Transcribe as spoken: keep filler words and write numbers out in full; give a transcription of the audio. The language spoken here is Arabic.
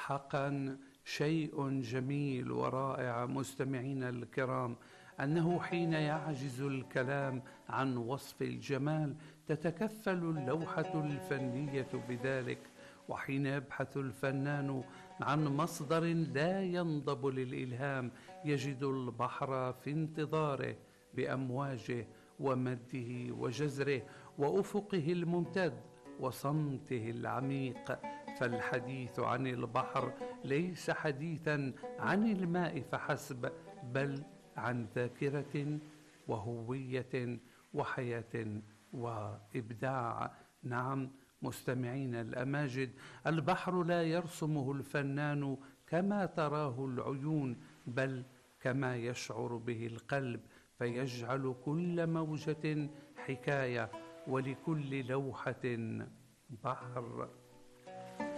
حقا شيء جميل ورائع مستمعينا الكرام، أنه حين يعجز الكلام عن وصف الجمال تتكفل اللوحة الفنية بذلك. وحين يبحث الفنان عن مصدر لا ينضب للإلهام يجد البحر في انتظاره بأمواجه ومده وجزره وأفقه الممتد وصمته العميق. فالحديث عن البحر ليس حديثا عن الماء فحسب، بل عن ذاكرة وهوية وحياة وإبداع. نعم مستمعين الأماجد، البحر لا يرسمه الفنان كما تراه العيون، بل كما يشعر به القلب، فيجعل كل موجة حكاية ولكل لوحة بحر.